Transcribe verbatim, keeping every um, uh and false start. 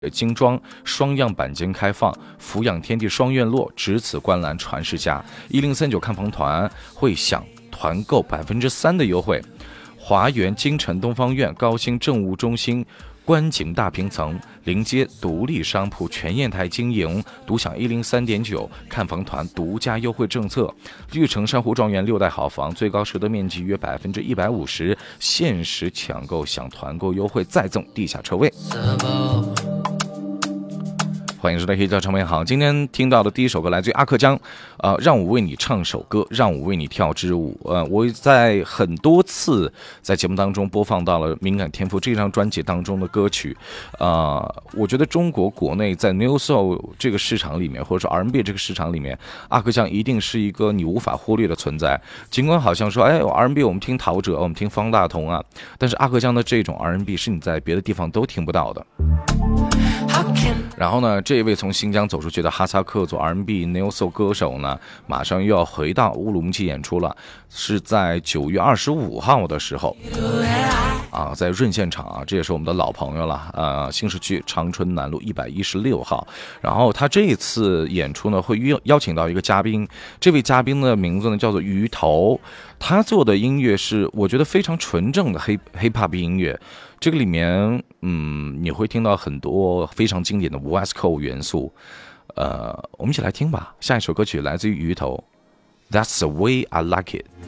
精装双样板间开放，俯仰天地双院落，只此观澜传世家。一零三九看房团会享团购百分之三的优惠。华园京城东方院高新政务中心观景大平层，临街独立商铺全砚台经营，独享一零三点九看房团独家优惠政策。绿城珊瑚庄园六代好房，最高实得面积约百分之一百五十，限时抢购享团购优惠，再赠地下车位。欢迎收听黑胶唱片行。今天听到的第一首歌来自于阿克江，呃，让我为你唱首歌，让我为你跳支舞。呃，我在很多次在节目当中播放到了《敏感天赋》这张专辑当中的歌曲。呃，我觉得中国国内在 New Soul 这个市场里面，或者说 R and B 这个市场里面，阿克江一定是一个你无法忽略的存在。尽管好像说，哎 ，R and B 我们听陶喆，我们听方大同啊，但是阿克江的这种 R and B 是你在别的地方都听不到的。然后呢，这一位从新疆走出去的哈萨克族 R and B Neo Soul 歌手呢，马上又要回到乌鲁木齐演出了，是在九月二十五号的时候，啊，在润现场啊，这也是我们的老朋友了，呃，新市区长春南路一百一十六号。然后他这一次演出呢，会邀请到一个嘉宾，这位嘉宾的名字呢叫做鱼头，他做的音乐是我觉得非常纯正的黑 hip hop 音乐。这个里面，嗯，你会听到很多非常经典的 West Coast 元素，呃，我们一起来听吧。下一首歌曲来自于鱼头 ，That's the way I like it。